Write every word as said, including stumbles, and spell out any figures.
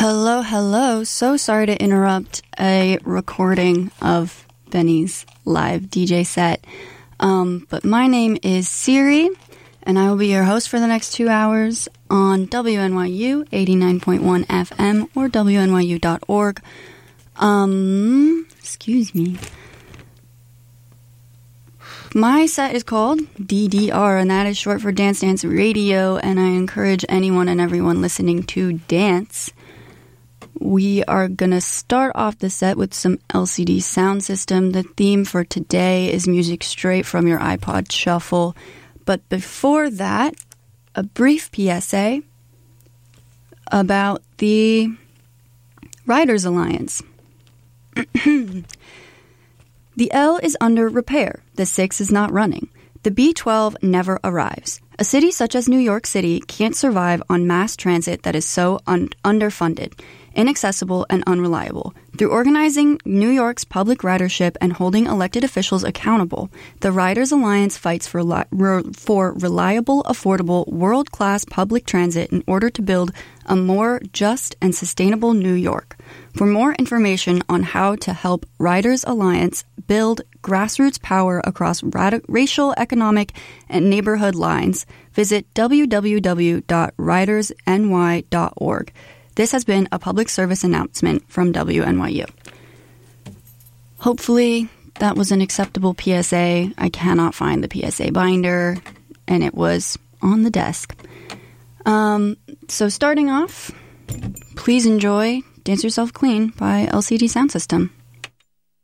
Hello, hello. So sorry to interrupt a recording of Benny's live D J set. Um, but my name is Siri, and I will be your host for the next two hours on W N Y U eighty-nine point one F M or W N Y U dot org. Um, excuse me. My set is called D D R, and that is short for Dance Dance Radio, and I encourage anyone and everyone listening to dance. We are going to start off the set with some L C D Sound System. The theme for today is music straight from your iPod Shuffle. But before that, a brief P S A about the Riders Alliance. The L is under repair. The six is not running. The B twelve never arrives. A city such as New York City can't survive on mass transit that is so un- underfunded, inaccessible, and unreliable. Through organizing New York's public ridership and holding elected officials accountable, the Riders Alliance fights for, li- re- for reliable, affordable, world-class public transit in order to build a more just and sustainable New York. For more information on how to help Riders Alliance build grassroots power across rad- racial, economic, and neighborhood lines, visit w w w dot riders n y dot org. This has been a public service announcement from W N Y U. Hopefully, that was an acceptable P S A. I cannot find the P S A binder, and it was on the desk. Um, so starting off, please enjoy Dance Yourself Clean by L C D Sound System.